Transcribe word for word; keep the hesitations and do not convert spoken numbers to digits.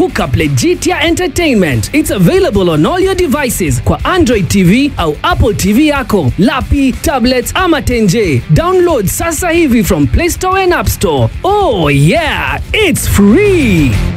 Hookup Legitia Entertainment. It's available on all your devices kwa Android T V au Apple T V yako, lapi, tablets ama tenje. Download sasa hivi from Play Store and App Store. Oh yeah, it's free.